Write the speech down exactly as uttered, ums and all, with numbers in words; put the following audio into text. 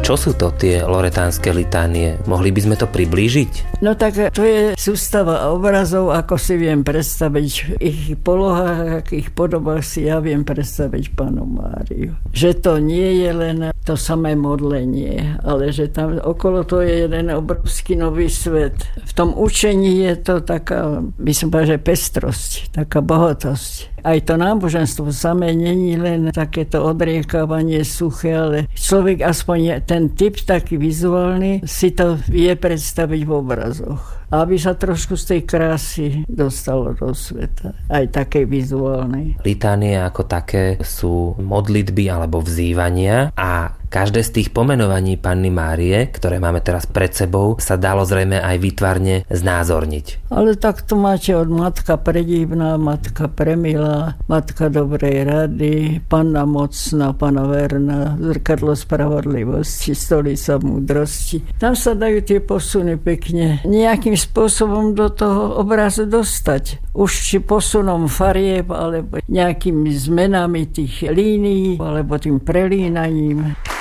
Čo sú to tie loretánske litánie? Mohli by sme to priblížiť? No tak to je sústava obrazov, ako si viem predstaviť v ich polohách, akých podobách si ja viem predstaviť Pannu Máriu. Že to nie je len to samé modlenie, ale že tam okolo to je jeden obrovský nový svet. V tom učení je to taká, by som povedal, že pestrosť, taká bohatosť. Aj to náboženstvo samé není len takéto odriekávanie suché, ale človek aspoň ten typ taký vizuálny si to vie predstaviť v obrazoch. Aby sa trošku z tej krásy dostalo do sveta. Aj takej vizuálnej. Litánie ako také sú modlitby alebo vzývania a každé z tých pomenovaní Panny Márie, ktoré máme teraz pred sebou, sa dalo zrejme aj výtvarne znázorniť. Ale tak to máte od Matka predivná, Matka premilá, Matka dobrej rady, Panna mocná, Panna verná, Zrkadlo spravodlivosti, Stolica múdrosti. Tam sa dajú tie posuny pekne nejakým spôsobom do toho obrazu dostať. Už či posunom farieb, alebo nejakými zmenami tých línií, alebo tým prelínaním.